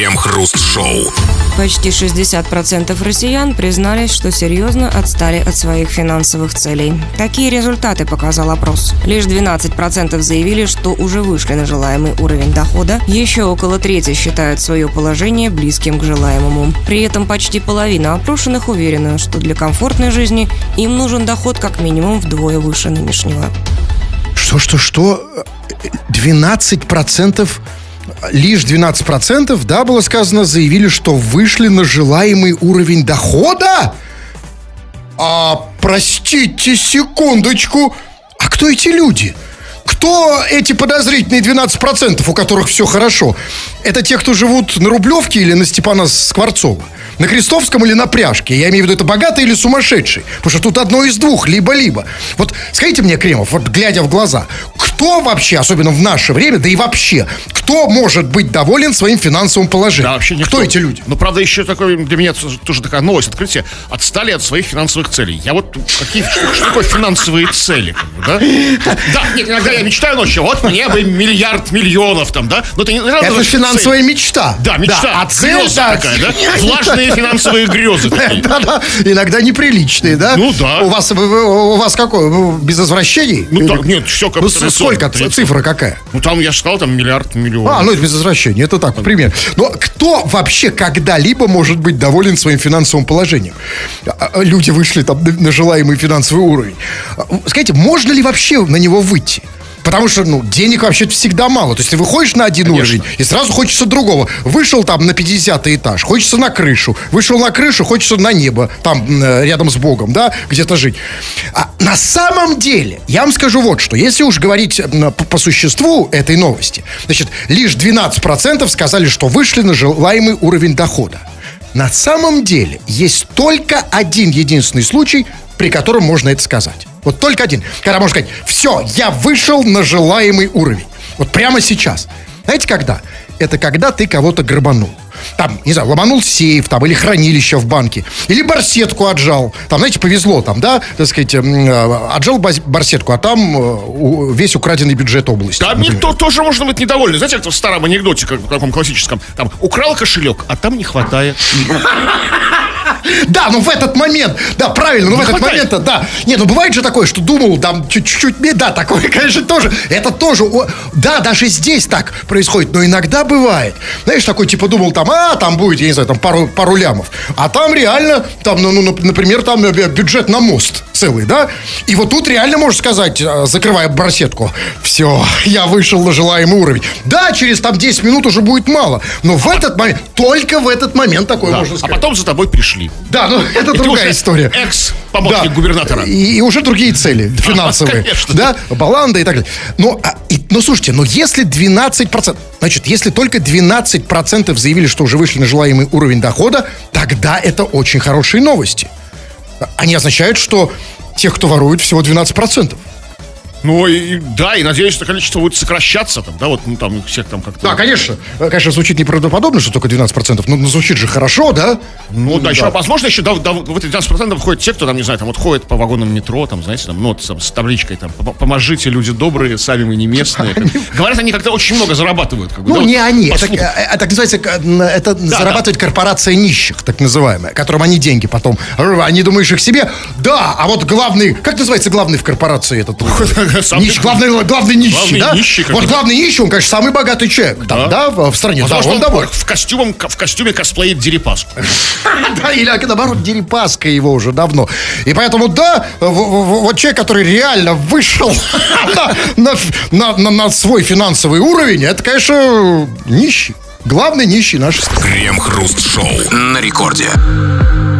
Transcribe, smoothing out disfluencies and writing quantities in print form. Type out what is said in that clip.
Крем-хруст-шоу. Почти 60% россиян признались, что серьезно отстали от своих финансовых целей. Такие результаты показал опрос. Лишь 12% заявили, что уже вышли на желаемый уровень дохода. Еще около трети считают свое положение близким к желаемому. При этом почти половина опрошенных уверена, что для комфортной жизни им нужен доход как минимум вдвое выше нынешнего. Что? 12%? Лишь 12%, да, было сказано, заявили, что вышли на желаемый уровень дохода? Простите секундочку, а кто эти люди? Кто эти подозрительные 12%, у которых все хорошо? Это те, кто живут на Рублевке или на Степана Скворцова? На Крестовском или на Пряжке? Я имею в виду, это богатые или сумасшедшие? Потому что тут одно из двух, либо-либо. Вот скажите мне, Кремов, вот глядя в глаза, кто вообще, особенно в наше время, да и вообще, кто может быть доволен своим финансовым положением? Да, вообще никто. Кто эти люди? Ну, правда, еще такое, для меня тоже такая новость, открытие. Отстали от своих финансовых целей. Я вот, что такое финансовые цели, да? Да, нет, иногда я мечтаю ночью, вот мне бы миллиард миллионов там, да? Но это финансовая мечта. Да, мечта. Да, а цель такая, да? Влажные финансовые грезы такие. Да, иногда неприличные, да? Ну, да. У вас какое? Без извращений? Ну, так, нет, все как-то. Сколько? Цифра какая? Ну, там, я же сказал, там миллиард миллионов. Ну, это без извращений, это так, пример. Но кто вообще когда-либо может быть доволен своим финансовым положением? Люди вышли там на желаемый финансовый уровень. Скажите, можно ли вообще на него выйти? Потому что, денег вообще-то всегда мало. То есть ты выходишь на один уровень, и сразу хочется другого. Вышел там на 50-й этаж, хочется на крышу. Вышел на крышу, хочется на небо, там, рядом с Богом, да, где-то жить. А на самом деле, я вам скажу вот что. Если уж говорить по существу этой новости, значит, лишь 12% сказали, что вышли на желаемый уровень дохода. На самом деле, есть только один единственный случай, при котором можно это сказать. Вот только один. Когда можно сказать, все, я вышел на желаемый уровень. Вот прямо сейчас. Знаете, когда? Это когда ты кого-то грабанул. Там, не знаю, ломанул сейф, там, или хранилище в банке. Или барсетку отжал. Там, знаете, повезло, там, да, так сказать, отжал барсетку, а там весь украденный бюджет области. Да, никто тоже может быть недоволен. Знаете, как в старом анекдоте, как в таком классическом, там, украл кошелек, а там не хватает. Да, в этот момент, да, правильно, в этот момент, да. Не, бывает же такое, что думал, там, чуть-чуть, да, такое, конечно, тоже, это тоже, да, даже здесь так происходит, но иногда бывает. Знаешь, такой, типа, думал, там будет, я не знаю, там, пару лямов, а там реально, там, например, там бюджет на мост целый, да, и вот тут реально можешь сказать, закрывая барсетку, все, я вышел на желаемый уровень. Да, через, там, 10 минут уже будет мало, но в этот момент, только в этот момент такое можно сказать. А потом за тобой пришли. Да, это другая история. Экс-помощник губернатора. И уже другие цели финансовые. Конечно. Да, баланда и так далее. Но слушайте, если 12%, значит, если только 12% заявили, что уже вышли на желаемый уровень дохода, тогда это очень хорошие новости. Они означают, что тех, кто ворует, всего 12%. И надеюсь, это количество будет сокращаться, там, да, вот, там, их всех там как-то... Да, конечно. Конечно, звучит неправдоподобно, что только 12%, но звучит же хорошо, да? Еще, возможно, еще в эти 12% входят те, кто, там, не знаю, там, вот ходит по вагонам метро, там, знаете, там, с табличкой, там, поможите, люди добрые, сами мы не местные. Говорят, они как-то очень много зарабатывают. Не они, это называется, это зарабатывает корпорация нищих, так называемая, которым они деньги потом, они думаешь их себе, да, а вот главный, как называется главный в корпорации этот? Главный нищий, да? Вот главный нищий, он, конечно, самый богатый человек там, да, в стране. Да, он в костюме косплеит Дерипаску. Да, или наоборот, Дерипаска его уже давно. И поэтому, да, вот человек, который реально вышел на свой финансовый уровень, это, конечно, нищий. Главный нищий нашей страны. Крем-хруст-шоу на рекорде.